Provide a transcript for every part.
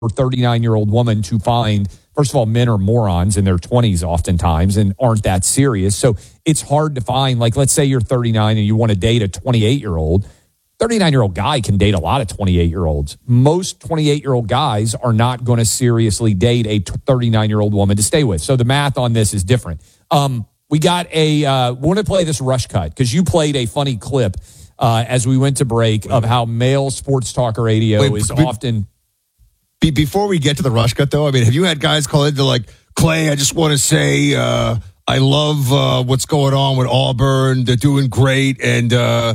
39-year-old woman to find. First of all, men are morons in their 20s oftentimes and aren't that serious. So it's hard to find, like, let's say you're 39 and you want to date a 28-year-old. 39-year-old guy can date a lot of 28-year-olds. Most 28-year-old guys are not going to seriously date a 39-year-old woman to stay with. So the math on this is different. We got we want to play this rush cut because you played a funny clip as we went to break of how male sports talk radio is often... Before we get to the rush cut, though, I mean, have you had guys call in to like, Clay, I just want to say I love what's going on with Auburn. They're doing great. And,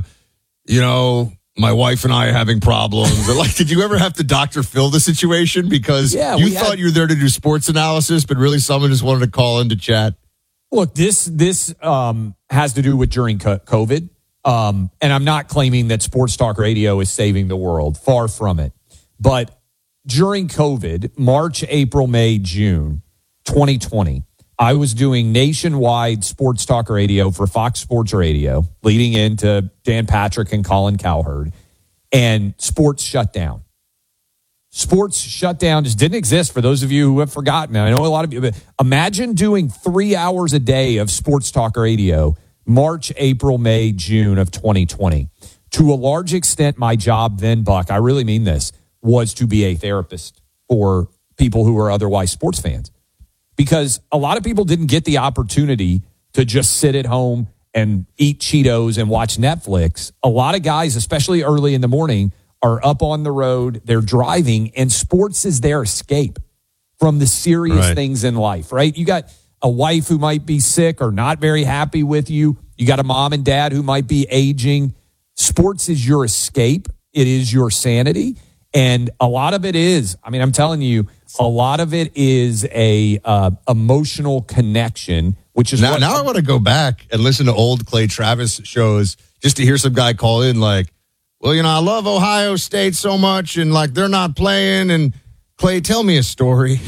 my wife and I are having problems. Or like, did you ever have to Dr. Phil the situation? Because you thought you were there to do sports analysis, but really someone just wanted to call in to chat. Look, this has to do with during COVID. And I'm not claiming that sports talk radio is saving the world. Far from it. But during COVID, March, April, May, June 2020, I was doing nationwide sports talk radio for Fox Sports Radio, leading into Dan Patrick and Colin Cowherd, and sports shut down. Sports shut down just didn't exist for those of you who have forgotten. I know a lot of you, but imagine doing 3 hours a day of sports talk radio, March, April, May, June of 2020. To a large extent, my job then, Buck, I really mean this, was to be a therapist for people who are otherwise sports fans. Because a lot of people didn't get the opportunity to just sit at home and eat Cheetos and watch Netflix. A lot of guys, especially early in the morning, are up on the road, they're driving, and sports is their escape from the serious things in life, right? You got a wife who might be sick or not very happy with you. You got a mom and dad who might be aging. Sports is your escape. It is your sanity. And a lot of it is, I mean, I'm telling you, a lot of it is a emotional connection, which is now I want to go back and listen to old Clay Travis shows just to hear some guy call in like, well, I love Ohio State so much and like they're not playing. And Clay, tell me a story.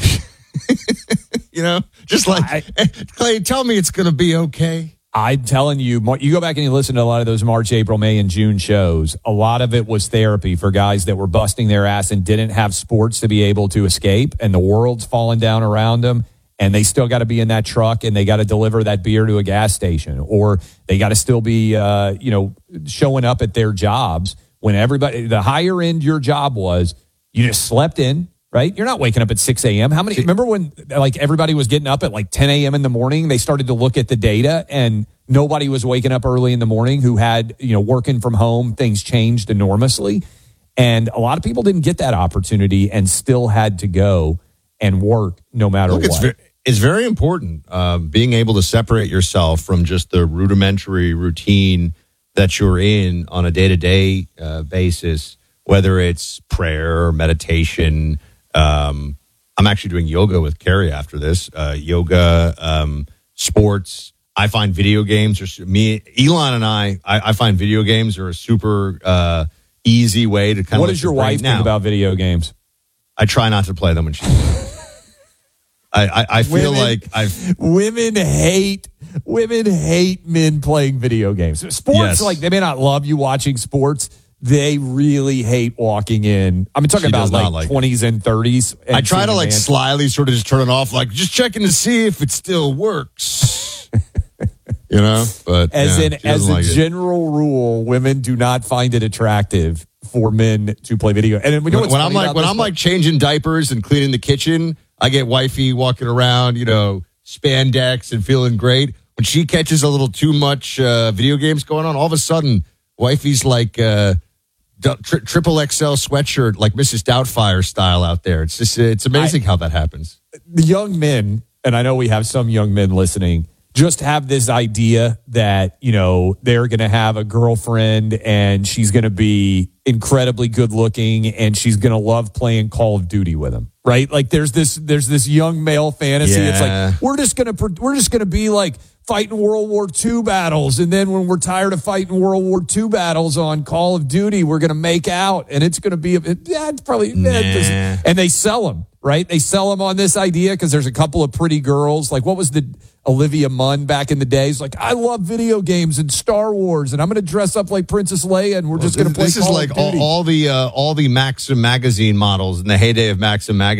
Just like, Clay, tell me it's going to be okay. I'm telling you, you go back and you listen to a lot of those March, April, May, and June shows. A lot of it was therapy for guys that were busting their ass and didn't have sports to be able to escape, and the world's falling down around them, and they still got to be in that truck, and they got to deliver that beer to a gas station, or they got to still be, showing up at their jobs when everybody, the higher end your job was, you just slept in. Right? You're not waking up at 6 a.m. Remember when like everybody was getting up at like 10 a.m. in the morning? They started to look at the data and nobody was waking up early in the morning who had, working from home. Things changed enormously. And a lot of people didn't get that opportunity and still had to go and work no matter what. It's very important being able to separate yourself from just the rudimentary routine that you're in on a day-to-day basis, whether it's prayer or meditation. I'm actually doing yoga with Carrie after this. Yoga, sports. I find video games Elon and I find video games are a super easy way to kind of. What does your wife think about video games? I try not to play them when she's. I feel women hate men playing video games. Sports, like they may not love you watching sports. They really hate walking in. I'm talking about like 20s and 30s. And I try to like slyly sort of just turn it off, like just checking to see if it still works. But as a general rule, women do not find it attractive for men to play video. And when I'm like changing diapers and cleaning the kitchen, I get wifey walking around, spandex and feeling great. When she catches a little too much video games going on, all of a sudden, wifey's like triple XL sweatshirt, like Mrs. Doubtfire style out there. It's just it's amazing how that happens. The young men, and I know we have some young men listening, just have this idea that, they're going to have a girlfriend and she's going to be incredibly good looking and she's going to love playing Call of Duty with them, right? Like there's this young male fantasy. Yeah. It's like, we're just going to be like fighting World War II battles. And then when we're tired of fighting World War II battles on Call of Duty, we're going to make out. And it's going to be, it's probably, and they sell them, right? They sell them on this idea because there's a couple of pretty girls. Like, what was the Olivia Munn back in the days? Like, I love video games and Star Wars, and I'm going to dress up like Princess Leia, and we're just going to play Call of Duty. This is like all the Maxim magazine models in the heyday of Maxim magazine.